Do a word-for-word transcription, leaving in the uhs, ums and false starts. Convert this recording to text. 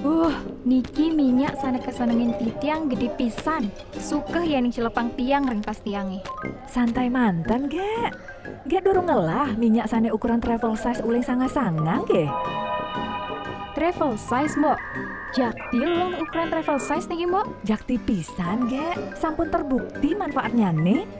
Uh, niki minyak sana kesenengin titiang gede pisan. Suka ya ning celepang tiang ring pas tiangi. Santai mantan, Gek. Gek durung ngelah minyak sane ukuran travel size uling sanga-sangang, Ge. Travel size, Mbok. Jakti ulung ukuran travel size niki, Mbok. Jak tipisan, Gek. Sampun terbukti manfaatnya nih.